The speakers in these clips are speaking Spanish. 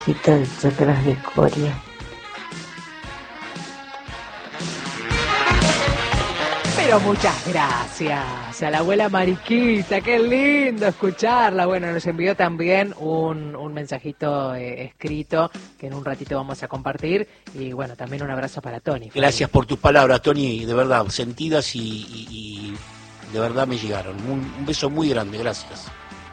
Quita el chakras de Coria. Pero muchas gracias a la abuela Mariquita, qué lindo escucharla. Bueno, nos envió también un mensajito escrito que en un ratito vamos a compartir. Y bueno, también un abrazo para Tony. Gracias por tus palabras, Tony, de verdad, sentidas y de verdad me llegaron. Un beso muy grande, gracias.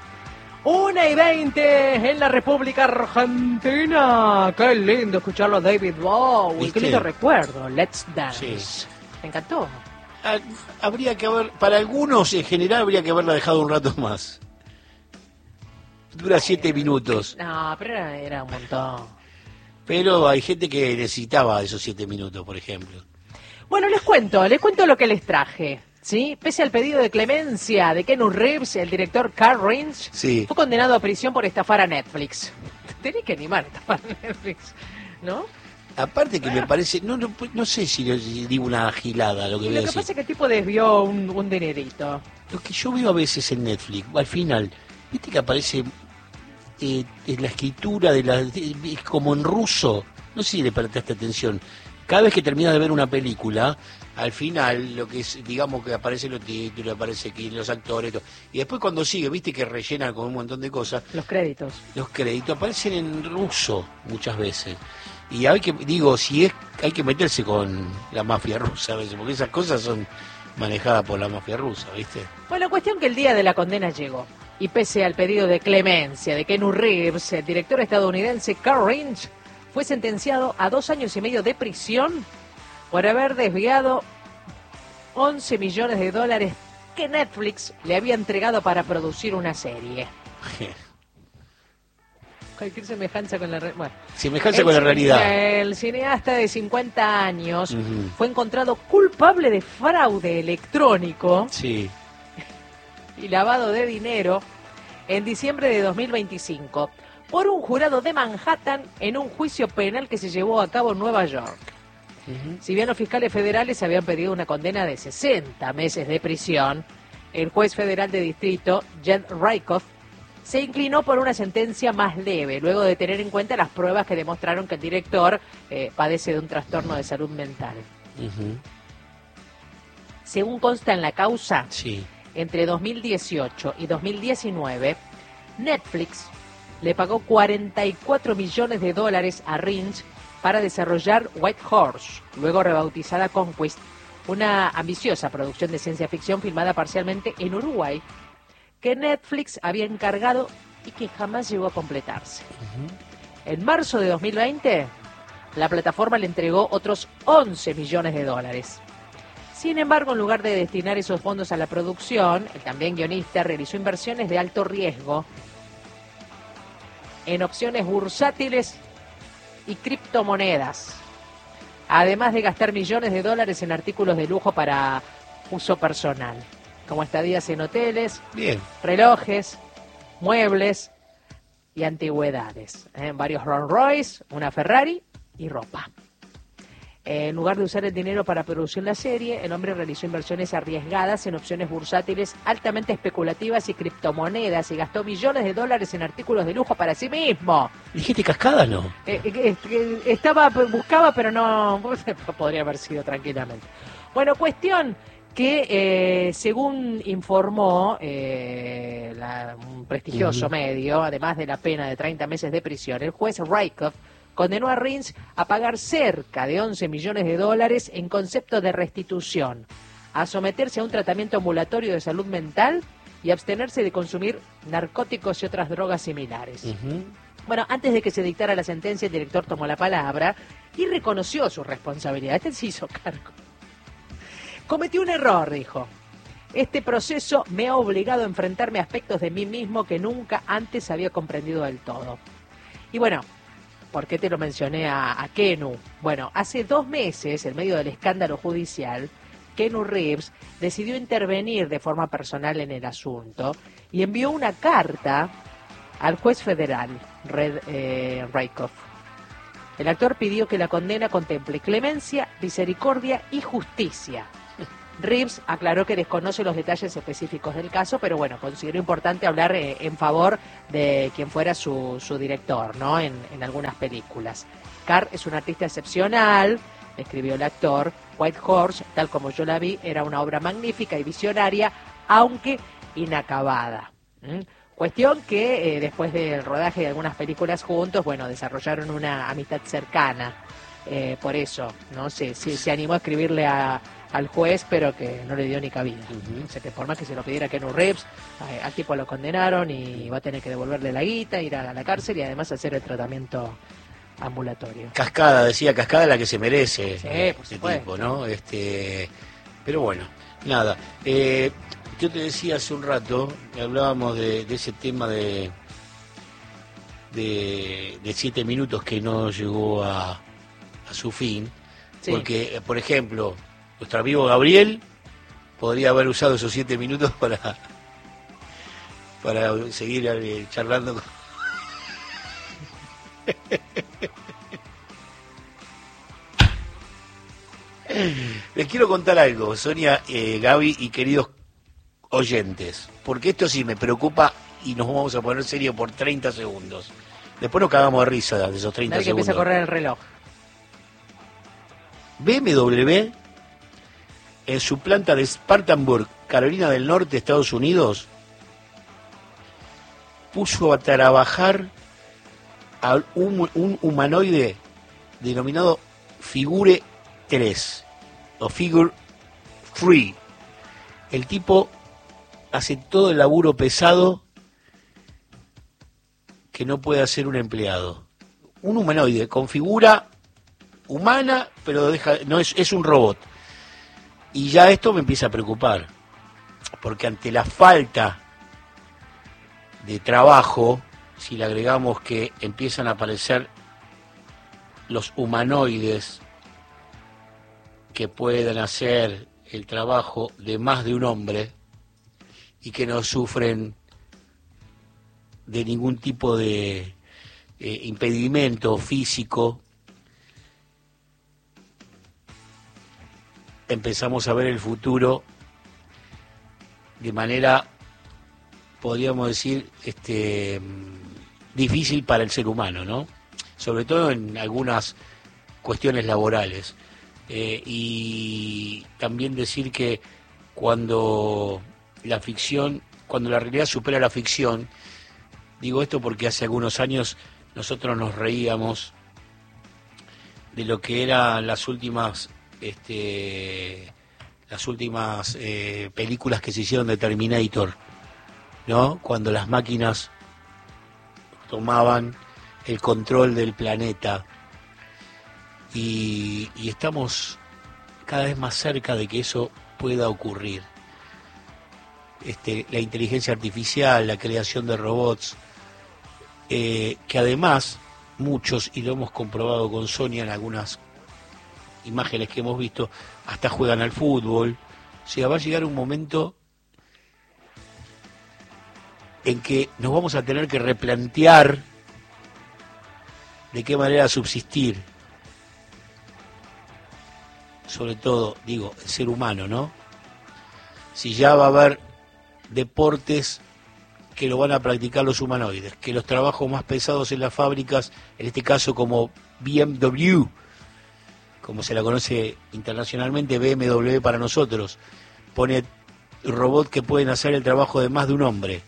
1:20 en la República Argentina. Qué lindo escucharlo a David Bowie. ¿Viste? Qué lindo recuerdo. Let's Dance. Sí. Me encantó. Habría que haber, para algunos en general habría que haberla dejado un rato más. Dura 7 minutos. No, pero era un montón. Pero hay gente que necesitaba esos 7 minutos, por ejemplo. Bueno, les cuento lo que les traje. ¿Sí? Pese al pedido de clemencia de Keanu Reeves, el director Carl Reins Sí. fue condenado a prisión por estafar a Netflix. Tenés que animar a estafar a Netflix, ¿no? Aparte que me parece, no sé si digo una gilada lo que Y voy lo a que decir. pasa es que el tipo desvió un dinerito. Lo que yo veo a veces en Netflix, al final, viste que aparece en la escritura es como en ruso, no sé si le prestaste atención. Cada vez que terminas de ver una película, al final, lo que es, digamos que aparecen los títulos, aparece aquí los actores, todo. Y después cuando sigue, viste que rellenan con un montón de cosas, Los créditos. los créditos aparecen en ruso muchas veces. Y hay que, digo, hay que meterse con la mafia rusa a veces, porque esas cosas son manejadas por la mafia rusa, ¿viste? Bueno, cuestión que el día de la condena llegó. Y pese al pedido de clemencia de Keanu Reeves, el director estadounidense Carl Reins fue sentenciado a 2 años y medio de prisión por haber desviado 11 millones de dólares que Netflix le había entregado para producir una serie. Cualquier semejanza con la bueno. Semejanza con la realidad. El cineasta de 50 años Ujú. fue encontrado culpable de fraude electrónico Sí. y lavado de dinero en diciembre de 2025 por un jurado de Manhattan en un juicio penal que se llevó a cabo en Nueva York. Si bien los fiscales federales habían pedido una condena de 60 meses de prisión, el juez federal de distrito, Jed Rakoff, se inclinó por una sentencia más leve, luego de tener en cuenta las pruebas que demostraron que el director padece de un trastorno de salud mental. Ujú. Según consta en la causa, Sí. entre 2018 y 2019, Netflix le pagó 44 millones de dólares a Reins para desarrollar White Horse, luego rebautizada Conquest, una ambiciosa producción de ciencia ficción filmada parcialmente en Uruguay, que Netflix había encargado y que jamás llegó a completarse. En marzo de 2020, la plataforma le entregó otros 11 millones de dólares. Sin embargo, en lugar de destinar esos fondos a la producción, el también guionista realizó inversiones de alto riesgo en opciones bursátiles y criptomonedas, además de gastar millones de dólares en artículos de lujo para uso personal, como estadías en hoteles, Bien. relojes, muebles y antigüedades. Varios Rolls Royce, una Ferrari y ropa. En lugar de usar el dinero para producir la serie, el hombre realizó inversiones arriesgadas en opciones bursátiles altamente especulativas y criptomonedas y gastó millones de dólares en artículos de lujo para sí mismo. ¿Dijiste cascada, no? Buscaba, pero no podría haber sido tranquilamente. Bueno, cuestión que según informó un prestigioso medio, además de la pena de 30 meses de prisión, el juez Rakoff condenó a Reins a pagar cerca de 11 millones de dólares en concepto de restitución, a someterse a un tratamiento ambulatorio de salud mental y abstenerse de consumir narcóticos y otras drogas similares. Bueno, antes de que se dictara la sentencia, el director tomó la palabra y reconoció su responsabilidad. Este se hizo cargo. Cometí un error, dijo. Este proceso me ha obligado a enfrentarme a aspectos de mí mismo que nunca antes había comprendido del todo. Y bueno, ¿por qué te lo mencioné a Keanu? Bueno, hace 2 meses, en medio del escándalo judicial, Keanu Reeves decidió intervenir de forma personal en el asunto y envió una carta al juez federal, Rakoff. El actor pidió que la condena contemple clemencia, misericordia y justicia. Reeves aclaró que desconoce los detalles específicos del caso, pero bueno, consideró importante hablar en favor de quien fuera su director, ¿no? En algunas películas. Carr es un artista excepcional, escribió el actor. White Horse, tal como yo la vi, era una obra magnífica y visionaria, aunque inacabada. Cuestión que después del rodaje de algunas películas juntos, bueno, desarrollaron una amistad cercana. Por eso, ¿no? Se animó a escribirle al juez, pero que no le dio ni cabida. O sea, que por más que se lo pidiera Keanu Reeves, al tipo lo condenaron y va a tener que devolverle la guita, ir a la cárcel y además hacer el tratamiento ambulatorio. Cascada, decía Cascada, la que se merece, Sí, por este supuesto. tipo, ¿no? Pero bueno, nada. Yo te decía hace un rato, hablábamos de ese tema de 7 minutos que no llegó a su fin, Sí. porque, por ejemplo, nuestro amigo Gabriel podría haber usado esos 7 minutos para seguir charlando con... Les quiero contar algo, Sonia, Gaby y queridos oyentes, porque esto sí me preocupa y nos vamos a poner serio por 30 segundos. Después nos cagamos de risa de esos 30 Dale que empieza a segundos. correr el reloj. BMW, en su planta de Spartanburg, Carolina del Norte, Estados Unidos, puso a trabajar a un humanoide denominado Figure 3 o Figure 3. El tipo hace todo el laburo pesado que no puede hacer un empleado. Un humanoide con figura humana, pero no es un robot. Y ya esto me empieza a preocupar, porque ante la falta de trabajo, si le agregamos que empiezan a aparecer los humanoides que puedan hacer el trabajo de más de un hombre y que no sufren de ningún tipo de impedimento físico, empezamos a ver el futuro de manera, podríamos decir, difícil para el ser humano, ¿no? Sobre todo en algunas cuestiones laborales. Y también decir que cuando la realidad supera la ficción, digo esto porque hace algunos años nosotros nos reíamos de lo que eran las últimas películas que se hicieron de Terminator, ¿no? Cuando las máquinas tomaban el control del planeta y estamos cada vez más cerca de que eso pueda ocurrir. La inteligencia artificial, la creación de robots, que además muchos, y lo hemos comprobado con Sonia en algunas imágenes que hemos visto, hasta juegan al fútbol. O sea, va a llegar un momento en que nos vamos a tener que replantear de qué manera subsistir, sobre todo, digo, el ser humano, ¿no? Si ya va a haber deportes que lo van a practicar los humanoides, que los trabajos más pesados en las fábricas, en este caso como BMW, como se la conoce internacionalmente, BMW para nosotros, pone robots que pueden hacer el trabajo de más de un hombre.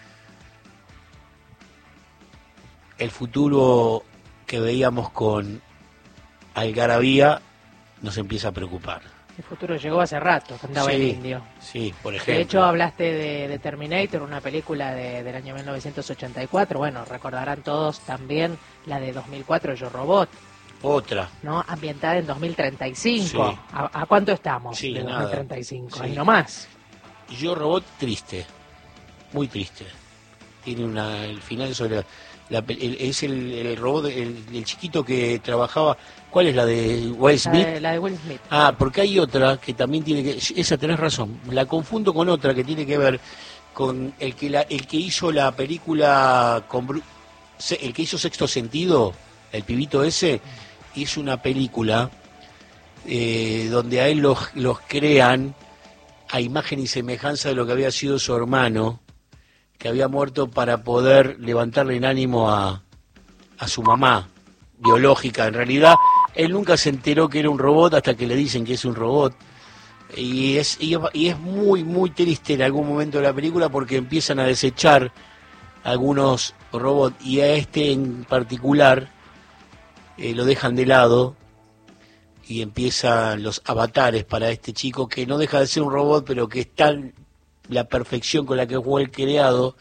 El futuro que veíamos con Algarabía nos empieza a preocupar. El futuro llegó hace rato, cantaba Sí, el indio. Sí, por ejemplo. De hecho, hablaste de Terminator, una película del año 1984. Bueno, recordarán todos también la de 2004, Yo Robot, Otra. ¿no? Ambientada en 2035. Sí. ¿A cuánto estamos Sí, de nada. 2035? Sí. Ahí nomás. Yo Robot triste, muy triste. Tiene el final sobre es el robot, el chiquito que trabajaba. ¿Cuál es la de Will Smith? La de Will Smith. Ah, porque hay otra que también tiene que... Esa tenés razón, la confundo con otra que tiene que ver con el que hizo la película, el que hizo Sexto Sentido, el pibito ese, hizo una película donde a él los crean a imagen y semejanza de lo que había sido su hermano, que había muerto para poder levantarle en ánimo a su mamá biológica. En realidad, él nunca se enteró que era un robot hasta que le dicen que es un robot. Y es muy, muy triste en algún momento de la película porque empiezan a desechar algunos robots y a este en particular lo dejan de lado y empiezan los avatares para este chico que no deja de ser un robot, pero que es tan la perfección con la que fue el creado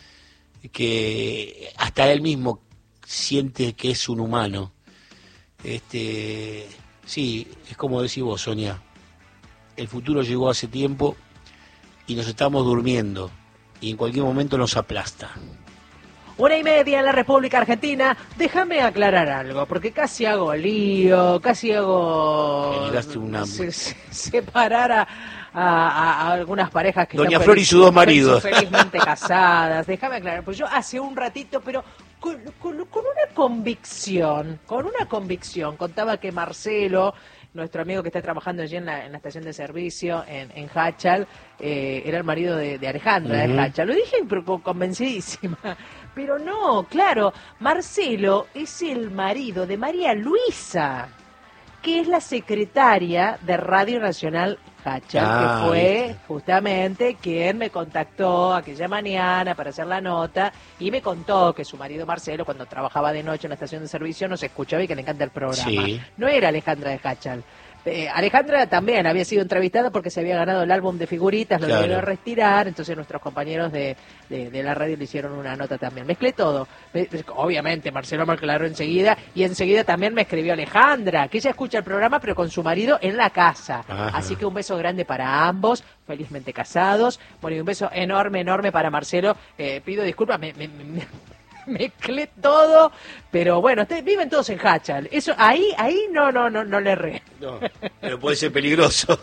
que hasta él mismo siente que es un humano. Sí, es como decís vos, Sonia, el futuro llegó hace tiempo y nos estamos durmiendo y en cualquier momento nos aplasta. 1:30 en la República Argentina. Déjame aclarar algo, porque casi hago lío, casi hago separar a algunas parejas que Doña están Flor y sus dos maridos felizmente casadas. Déjame aclarar, pues yo hace un ratito, pero con una convicción, contaba que Marcelo, nuestro amigo que está trabajando allí en la estación de servicio en Hachal, era el marido de Alejandra de Hachal. Lo dije pero convencidísima. Pero no, claro, Marcelo es el marido de María Luisa, que es la secretaria de Radio Nacional Hachal, que fue justamente quien me contactó aquella mañana para hacer la nota y me contó que su marido Marcelo, cuando trabajaba de noche en la estación de servicio, nos escuchaba y que le encanta el programa. Sí. No era Alejandra de Hachal. Alejandra también había sido entrevistada porque se había ganado el álbum de figuritas, lo debieron retirar, entonces nuestros compañeros de la radio le hicieron una nota también. Mezclé todo. Obviamente, Marcelo me aclaró enseguida, y enseguida también me escribió Alejandra, que ella escucha el programa, pero con su marido en la casa. Ajá. Así que un beso grande para ambos, felizmente casados. Bueno, y un beso enorme, enorme para Marcelo. Pido disculpas, mezclé todo, pero bueno, viven todos en Hachal. Eso ahí no le erré. No, pero puede ser peligroso.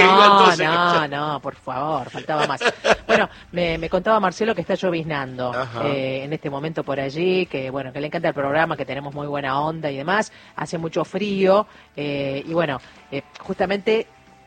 No, por favor, faltaba más. Bueno, me contaba Marcelo que está lloviznando en este momento por allí, que bueno, que le encanta el programa, que tenemos muy buena onda y demás. Hace mucho frío y bueno, justamente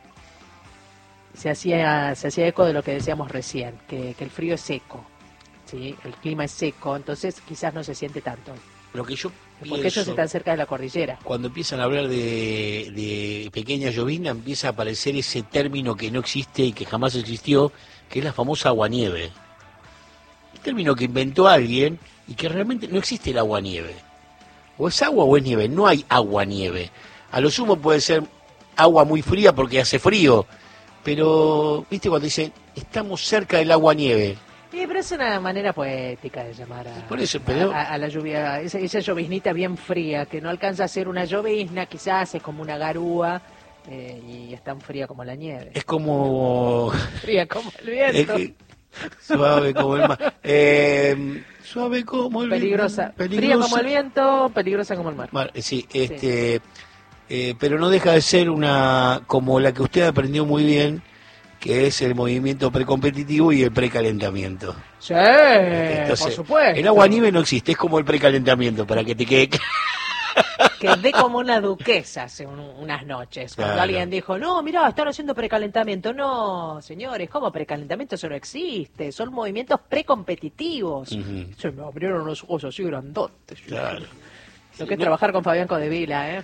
se hacía eco de lo que decíamos recién, que el frío es seco. Sí, el clima es seco, entonces quizás no se siente tanto. Lo que yo pienso, porque ellos están cerca de la cordillera. Cuando empiezan a hablar de pequeña llovizna, empieza a aparecer ese término que no existe y que jamás existió, que es la famosa aguanieve. Un término que inventó alguien y que realmente no existe el aguanieve. O es agua o es nieve, no hay aguanieve. A lo sumo puede ser agua muy fría porque hace frío, pero, ¿viste cuando dicen, estamos cerca del aguanieve? Pero es una manera poética de llamar Por eso, pero... a la lluvia, esa lloviznita bien fría, que no alcanza a ser una llovizna, quizás es como una garúa, y es tan fría como la nieve. Es como... Fría como el viento. Suave como el mar. Suave como el viento. Fría como el viento, peligrosa como el mar. Sí, pero no deja de ser una... como la que usted aprendió muy bien, que es el movimiento precompetitivo y el precalentamiento. Sí, entonces, por supuesto. El aguanieve no existe, es como el precalentamiento, para que te quede... Quedé como una duquesa hace unas noches, cuando alguien dijo, no, mirá, están haciendo precalentamiento. No, señores, ¿cómo precalentamiento? Eso no existe, son movimientos precompetitivos. Se me abrieron los ojos así grandotes. Claro. Lo que es trabajar con Fabián Codevila,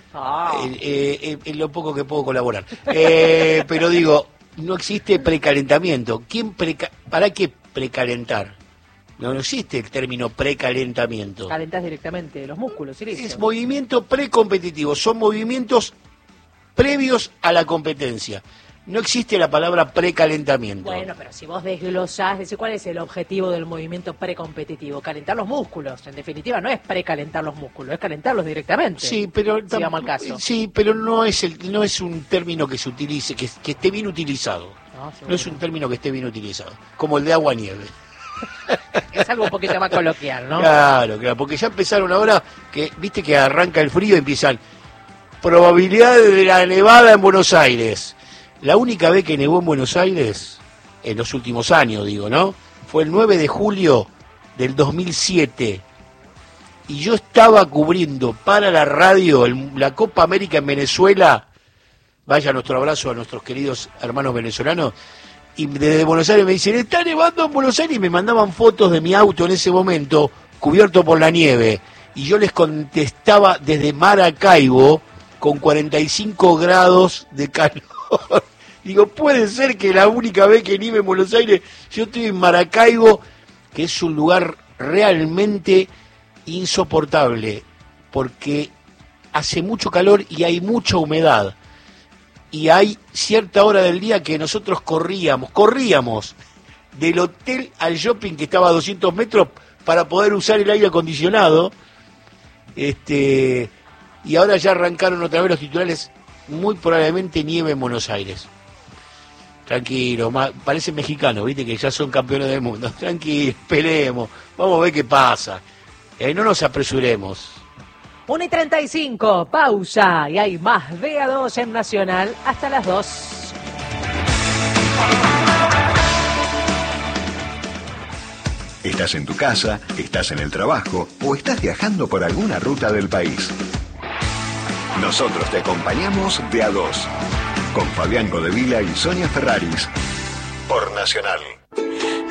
en lo poco que puedo colaborar. Pero digo... No existe precalentamiento. ¿Para qué precalentar? No existe el término precalentamiento. Calentás directamente los músculos, ¿sí? Es movimiento precompetitivo. Son movimientos previos a la competencia. No existe la palabra precalentamiento. Pero si vos desglosás, decís, ¿cuál es el objetivo del movimiento precompetitivo? Calentar los músculos. En definitiva, no es precalentar los músculos, es calentarlos directamente. Sí, pero si vamos al caso. Sí, pero no es un término que se utilice, que esté bien utilizado. No es un término que esté bien utilizado, como el de agua-nieve. Es algo un poquito más coloquial, ¿no? Claro, porque ya empezaron ahora, que viste que arranca el frío y empiezan probabilidades de la nevada en Buenos Aires. La única vez que nevó en Buenos Aires, en los últimos años digo, ¿no? Fue el 9 de julio del 2007. Y yo estaba cubriendo para la radio la Copa América en Venezuela. Vaya nuestro abrazo a nuestros queridos hermanos venezolanos. y desde Buenos Aires me dicen, está nevando en Buenos Aires, y me mandaban fotos de mi auto en ese momento, cubierto por la nieve, y yo les contestaba desde Maracaibo, con 45 grados de calor. Digo, puede ser que la única vez que nieve en Buenos Aires, yo estoy en Maracaibo, que es un lugar realmente insoportable, porque hace mucho calor y hay mucha humedad. Y hay cierta hora del día que nosotros corríamos del hotel al shopping que estaba a 200 metros para poder usar el aire acondicionado. Y ahora ya arrancaron otra vez los titulares, muy probablemente nieve en Buenos Aires. Tranquilo, parece mexicano, viste que ya son campeones del mundo. Tranquilo, peleemos, vamos a ver qué pasa. No nos apresuremos. 1:35, pausa, y hay más de A2 en Nacional hasta las 2. Estás en tu casa, estás en el trabajo o estás viajando por alguna ruta del país. Nosotros te acompañamos de A2, con Fabián Codevila y Sonia Ferraris, por Nacional.